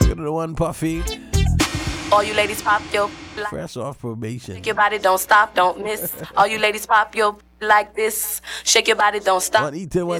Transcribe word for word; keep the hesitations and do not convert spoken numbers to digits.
Look at the one Puffy. All you ladies pop your like. Fresh off probation. Shake your body, don't stop, don't miss. All you ladies pop your like this. Shake your body, don't stop. One eat it, one